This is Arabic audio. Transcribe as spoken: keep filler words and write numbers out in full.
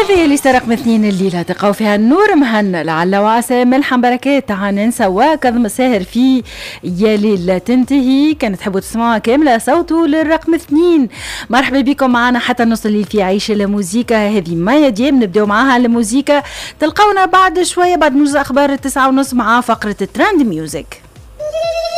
هذه اللي رقم اثنين الليلة تلقاو فيها النور مهنا لعل وعسى ملحم بركات تاع ننسى كظم الساهر في يا ليل تنتهي. كانت تحبوا تسمعوها كاملة صوته للرقم اثنين. مرحبا بكم معنا حتى نص الليل في عيش الموسيقى. هذه مايا دياب نبداو معاها الموسيقى. تلقاونا بعد شوية بعد نوز أخبار التسعة ونص مع فقرة الترند ميوزك.